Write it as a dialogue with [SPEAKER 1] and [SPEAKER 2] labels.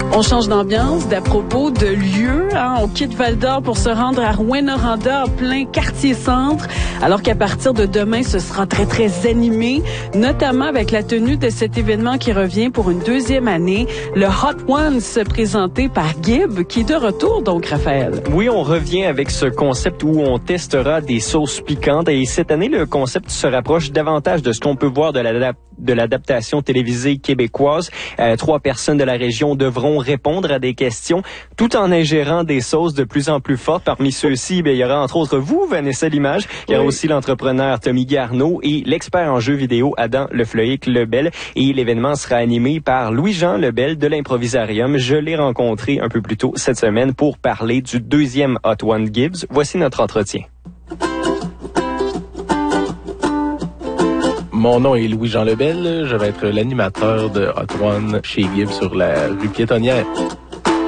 [SPEAKER 1] On change d'ambiance, d'à propos de lieu. On quitte Val-d'Or pour se rendre à Rouyn-Noranda, en plein quartier-centre, alors qu'à partir de demain, ce sera très, très animé, notamment avec la tenue de cet événement qui revient pour une deuxième année, le Hot Ones, présenté par Gibb, qui est de retour, donc, Raphaël.
[SPEAKER 2] Oui, on revient avec ce concept où on testera des sauces piquantes. Et cette année, le concept se rapproche davantage de ce qu'on peut voir de l'adaptation télévisée québécoise. 3 personnes de la région devront répondre à des questions tout en ingérant des sauces de plus en plus fortes. Parmi ceux-ci, il y aura entre autres vous, Vanessa Limage. Il y aura aussi l'entrepreneur Tommy Garneau et l'expert en jeux vidéo Adam Lefleuic-Lebel. Et l'événement sera animé par Louis-Jean Lebel de l'Improvisarium. Je l'ai rencontré un peu plus tôt cette semaine pour parler du 2e Hot One Gibbs. Voici notre entretien.
[SPEAKER 3] Mon nom est Louis-Jean Lebel. Je vais être l'animateur de Hot One chez Gibbs sur la rue Piétonnière.